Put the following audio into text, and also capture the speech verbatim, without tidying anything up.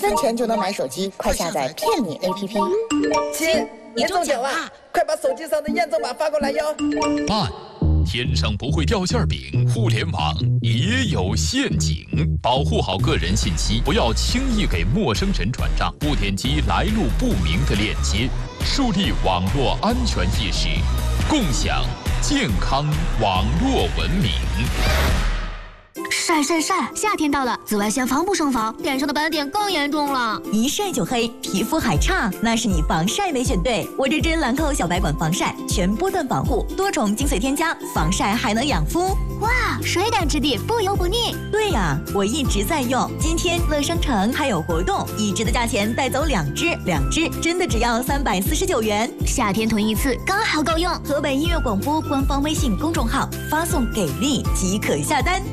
分钱就能买手机，快下载骗你 A P P。 亲，你中奖了，快把手机上的验证码发过来哟。 慢，天上不会掉馅饼，互联网也有陷阱，保护好个人信息，不要轻易给陌生人转账，不点击来路不明的链接，树立网络安全意识，共享健康网络文明。 晒晒晒！夏天到了，紫外线防不胜防，脸上的斑点更严重了。 一晒就黑，皮肤还差，那是你防晒没选对。我这支兰蔻小白管防晒，全波段防护，多重精髓添加，防晒还能养肤。 哇，水感质地，不油不腻。 对呀、啊，我一直在用。今天乐商城还有活动，一支的价钱带走两支，两支真的只要三百四十九元。 夏天囤一次刚好够用。 河北音乐广播官方微信公众号发送给力即可下单。